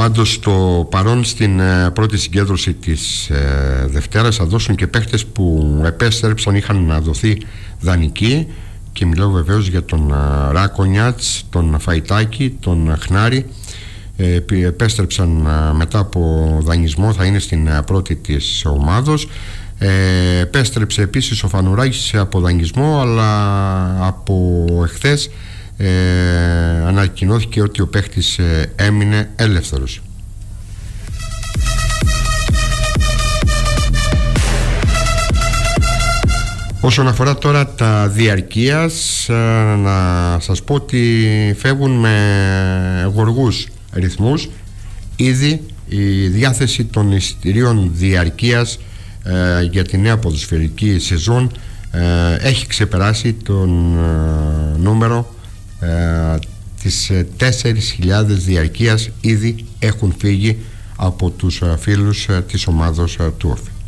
Πάντως το παρόν στην πρώτη συγκέντρωση της Δευτέρας θα δώσουν και παίχτες που επέστρεψαν, είχαν να δοθεί δανεικοί, και μιλάω βεβαίως για τον Ράκονιατς, τον Φαϊτάκη, τον Χνάρη. Επέστρεψαν μετά από δανεισμό, θα είναι στην πρώτη της ομάδος. Επέστρεψε επίσης ο Φανουράκης από δανεισμό, αλλά από εχθές ανακοινώθηκε ότι ο παίχτης έμεινε ελεύθερος. Όσον αφορά τώρα τα διαρκείας, να σας πω ότι φεύγουν με γοργούς ρυθμούς. Ήδη η διάθεση των εισιτηρίων διαρκείας για τη νέα ποδοσφαιρική σεζόν έχει ξεπεράσει τον νούμερο τις 4.000 διαρκείας. Ήδη έχουν φύγει από τους φίλους της ομάδος του Όφη.